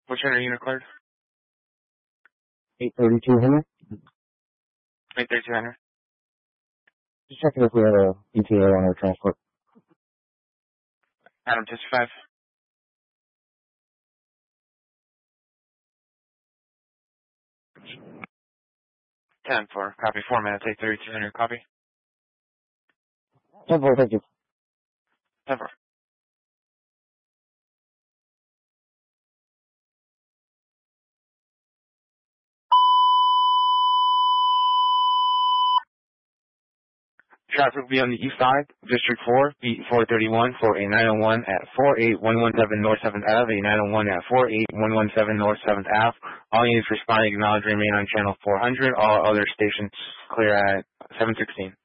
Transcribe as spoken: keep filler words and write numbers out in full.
Which one are unit cleared? eight thirty-two Henry. eight thirty-two Henry. Just checking if we have a E T A on our transport. Adam two five. ten four. Copy. Four minutes. eight thirty-two Henry. Copy. ten four, thank you. ten four. Traffic will be on the east side, District four, beat four thirty-one, for a nine oh one at four eight one one seven North seventh Avenue, a nine oh one at four eight one one seven North seventh Avenue. All units responding, acknowledge, remain on channel four hundred. All other stations clear at seven sixteen.